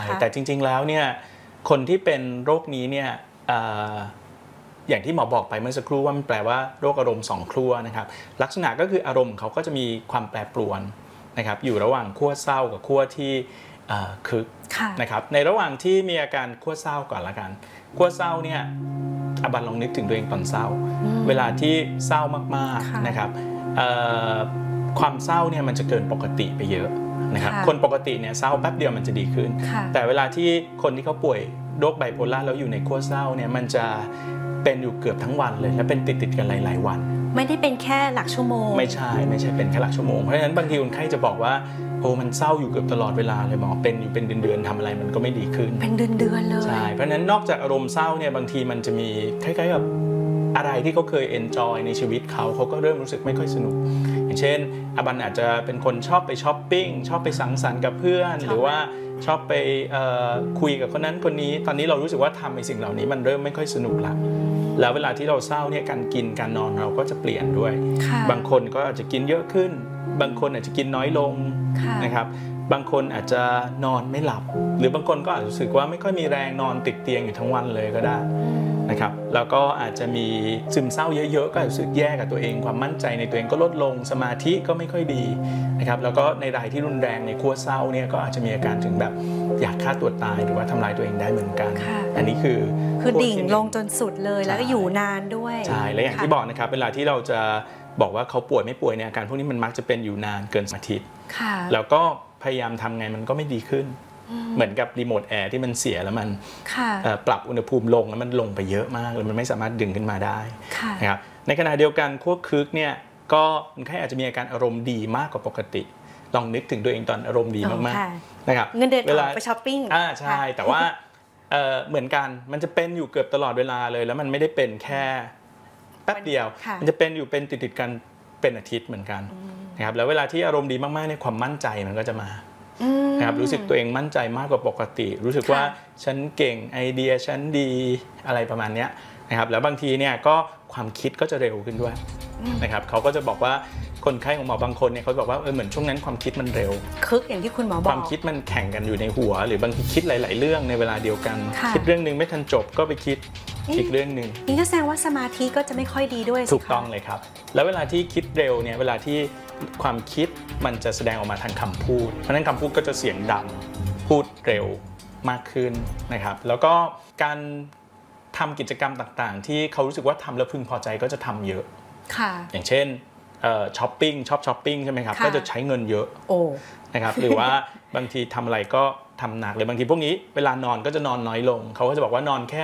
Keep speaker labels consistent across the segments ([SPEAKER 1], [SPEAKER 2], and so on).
[SPEAKER 1] แต่จริงๆแล้วเนี่ยคนที่เป็นโรคนี้เนี่ยอย่างที่หมอบอกไปเมื่อสักครู่ว่ามันแปลว่าโรคอารมณ์สองขั้วนะครับลักษณะก็คืออารมณ์เขาก็จะมีความแปรปรวนนะครับอยู่ระหว่างขั้วเศร้ากับขั้วที่คึกนะครับในระหว่างที่มีอาการขั้วเศร้าก่อนละกันขั้วเศร้าเนี่ยบันลองนึกถึงตัวเองตอนเศร้าเวลาที่เศร้ามากๆนะครับความเศร้าเนี่ยมันจะเกินปกติไปเยอะนะครับคนปกติเนี่ยเศร้าแป๊บเดียวมันจะดีขึ้นแต่เวลาที่คนที่เขาป่วยโรคไบโพล่าแล้วอยู่ในขั้วเศร้าเนี่ยมันจะเป็นอยู่เกือบทั้งวันเลยและเป็นติดกันหลายๆวัน
[SPEAKER 2] ไม่ได้เป็นแค่หลักชั่วโมง
[SPEAKER 1] ไม่ใช่เป็นแค่หลักชั่วโมงเพราะฉะนั้นบางทีคนไข้จะบอกว่าโอ้มันเศร้าอยู่เกือบตลอดเวลาเลยหมอเป็นอยู่เป็นเดือนๆทำอะไรมันก็ไม่ดีขึ้น
[SPEAKER 2] เป็นเดือนเลย
[SPEAKER 1] ใช่เพราะฉะนั้นนอกจากอารมณ์เศร้าเนี่ยบางทีมันจะมีคล้ายๆกับอะไรที่เขาเคยเอนจอยในชีวิตเขาก็เริ่มรู้สึกไม่ค่อยสนุกอย่างเช่นบันอาจจะเป็นคนชอบไปช้อปปิ้งชอบไปสังสรรค์กับเพื่อนหรือว่าชอบไปคุยกับคนนั้นคนนี้ตอนนี้เรารู้สึกว่าทำในสิ่งเหล่านี้มันเริ่มไม่ค่อยสนุกละแล้วเวลาที่เราเศร้าเนี่ยการกินการนอนเราก็จะเปลี่ยนด้วยบางคนก็อาจจะกินเยอะขึ้นบางคนอาจจะกินน้อยลงนะครับบางคนอาจจะนอนไม่หลับหรือบางคนก็อาจจะรู้สึกว่าไม่ค่อยมีแรงนอนติดเตียงอยู่ทั้งวันเลยก็ได้นะครับแล้วก็อาจจะมีซึมเศร้าเยอะๆก็รู้สึกแย่กับตัวเองความมั่นใจในตัวเองก็ลดลงสมาธิก็ไม่ค่อยดีนะครับแล้วก็ในรายที่รุนแรงในขั้วเศร้าเนี่ยก็อาจจะมีอาการถึงแบบอยากฆ่าตัวตายหรือว่าทำลายตัวเองได้เหมือนกันอันนี้คือ
[SPEAKER 2] ดิ่งลงจนสุดเลยแล้วก็อยู่นานด้วย
[SPEAKER 1] ใช่และอย่างที่บอกนะครับเวลาที่เราจะบอกว่าเขาป่วยไม่ป่วยเนี่ยอาการพวกนี้มันมักจะเป็นอยู่นานเกินอาทิตย์แล้วก็พยายามทำไงมันก็ไม่ดีขึ้นเหมือนกับรีโมทแอร์ที่มันเสียแล้วมันปรับอุณหภูมิลงแล้วมันลงไปเยอะมากเลยมันไม่สามารถดึงขึ้นมาได้นะครับในขณะเดียวกันขั้วคึกเนี่ยก็คนไข้อาจจะมีอาการอารมณ์ดีมากกว่าปกติลองนึกถึงตัวเองตอนอารมณ์ดีมากๆนะครับ
[SPEAKER 2] เงินเดือนออกไปช้อปปิ้ง
[SPEAKER 1] ใช่แต่ว่าเหมือนกันมันจะเป็นอยู่เกือบตลอดเวลาเลยแล้วมันไม่ได้เป็นแค่แป๊บเดียวมันจะเป็นอยู่เป็นติดกันเป็นอาทิตย์เหมือนกันนะครับแล้วเวลาที่อารมณ์ดีมากๆเนี่ยความมั่นใจมันก็จะมานะครับรู้สึกตัวเองมั่นใจมากกว่าปกติรู้สึกว่าฉันเก่งไอเดียฉันดีอะไรประมาณนี้นะครับแล้วบางทีเนี่ยก็ความคิดก็จะเร็วขึ้นด้วยนะครับเขาก็จะบอกว่าคนไข้ของหมอบางคนเนี่ยเขาบอกว่าเหมือนช่วงนั้นความคิดมันเร็ว
[SPEAKER 2] คึกอย่างที่คุณหมอบอก
[SPEAKER 1] ความคิดมันแข่งกันอยู่ในหัวหรือบางทีคิดหลายๆเรื่องในเวลาเดียวกันคิดเรื่องนึงไม่ทันจบก็ไปคิดอีกเรื่องนึง
[SPEAKER 2] นี่ก็แสดงว่าสมาธิก็จะไม่ค่อยดีด้วย
[SPEAKER 1] ถูกต้องเลยครับแล้วเวลาที่คิดเร็วเนี่ยเวลาที่ความคิดมันจะแสดงออกมาทางคำพูดเพราะนั้นคำพูดก็จะเสียงดังพูดเร็วมากขึ้นนะครับแล้วก็การทำกิจกรรมต่างๆที่เขารู้สึกว่าทำแล้วพึงพอใจก็จะทำเยอะอย่างเช่นช้อปปิ้งชอบช้อปปิ้งใช่ไหมครับก็จะใช้เงินเยอะนะครับหรือว่าบางทีทำอะไรก็ทำหนักเลยบางทีพวกนี้เวลานอนก็จะนอนน้อยลงเขาก็จะบอกว่านอนแค่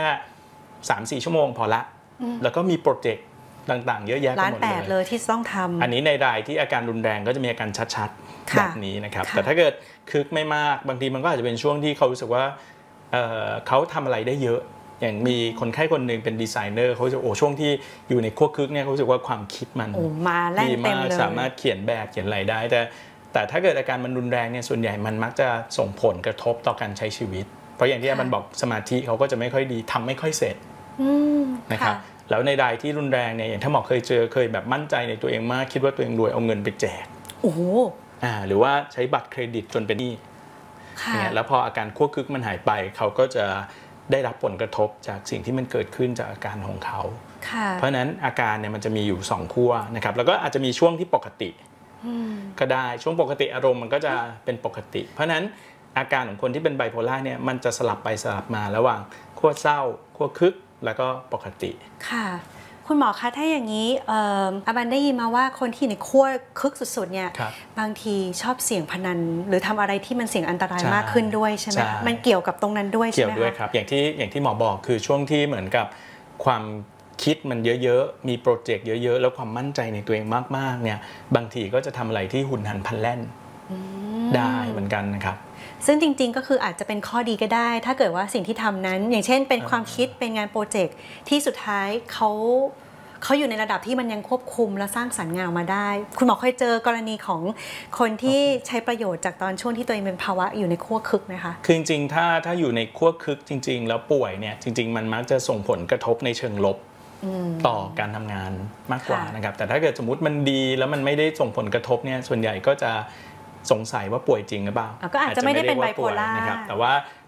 [SPEAKER 1] 3-4 ชั่วโมงพอละแล้วก็มีโปรเจกต์ต่างๆเยอะแยะไปหมด
[SPEAKER 2] เลยที่ต้องทำ
[SPEAKER 1] อันนี้ในรายที่อาการรุนแรงก็จะมีอาการชัดๆแบบนี้นะครับแต่ถ้าเกิดคึกไม่มากบางทีมันก็อาจจะเป็นช่วงที่เขารู้สึกว่าเขาทำอะไรได้เยอะอย่างมีคนไข้คนหนึ่งเป็นดีไซเนอร์เขาจะช่วงที่อยู่ในขั้วคึกเนี่ยเขารู้สึกว่าความคิดมัน
[SPEAKER 2] ดีมาก
[SPEAKER 1] สามารถเขียนแบบเขียนอะไรได้แต่ถ้าเกิดอาการมันรุนแรงเนี่ยส่วนใหญ่มันมักจะส่งผลกระทบต่อการใช้ชีวิตเพราะอย่างที่มันบอกสมาธิเขาก็จะไม่ค่อยดีทำไม่ค่อยเสร็จนะครับแล้วในรายที่รุนแรงเนี่ยอย่างถ้าหมอเคยแบบมั่นใจในตัวเองมากคิดว่าตัวเองรวยเอาเงินไปแจกหรือว่าใช้บัตรเครดิตจนเป็นหนี้แล้วพออาการขั้วคึกมันหายไปเขาก็จะได้รับผลกระทบจากสิ่งที่มันเกิดขึ้นจากอาการของเขาเพราะฉะนั้นอาการเนี่ยมันจะมีอยู่2ขั้วนะครับแล้วก็อาจจะมีช่วงที่ปกติก็ได้ช่วงปกติอารมณ์มันก็จะเป็นปกติเพราะฉะนั้นอาการของคนที่เป็นไบโพล่าเนี่ยมันจะสลับไปสลับมาระหว่างขั้วเศร้าขั้วคึกแล้วก็ปกติ
[SPEAKER 2] ค่ะคุณหมอคะถ้าอย่างนี้บันได้ยินมาว่าคนที่ในขั้วคึกสุดๆเนี่ยบางทีชอบเสี่ยงพนันหรือทำอะไรที่มันเสี่ยงอันตรายมากขึ้นด้วยใช่ไหมมันเกี่ยวกับตรงนั้นด้วยใช่ไหม
[SPEAKER 1] เกี่ยวด้วยครับอย่างที่หมอบอกคือช่วงที่เหมือนกับความคิดมันเยอะๆมีโปรเจกต์เยอะๆแล้วความมั่นใจในตัวเองมากๆเนี่ยบางทีก็จะทำอะไรที่หุนหันพลันแล่นได้เหมือนกันนะครับ
[SPEAKER 2] ซึ่งจริงๆก็คืออาจจะเป็นข้อดีก็ได้ถ้าเกิดว่าสิ่งที่ทำนั้นอย่างเช่นเป็นความคิดเป็นงานโปรเจกต์ที่สุดท้ายเขาอยู่ในระดับที่มันยังควบคุมและสร้างสรรค์งานมาได้คุณหมอเคยเจอกรณีของคนที่ใช้ประโยชน์จากตอนช่วงที่ตัวเองเป็นภาวะอยู่ในขั้วคึกนะคะ
[SPEAKER 1] คือจริงๆถ้าอยู่ในขั้วคึกจริงๆแล้วป่วยเนี่ยจริงๆมันมักจะส่งผลกระทบในเชิงลบต่อการทำงานมากกว่านะครับแต่ถ้าเกิดสมมติมันดีแล้วมันไม่ได้ส่งผลกระทบเนี่ยส่วนใหญ่ก็จะสงสัยว่าป่วยจริงหรือเปล่า
[SPEAKER 2] ก็อาจจะไม่ได้เป็นไบโพล่า
[SPEAKER 1] นะครับแต่ว่า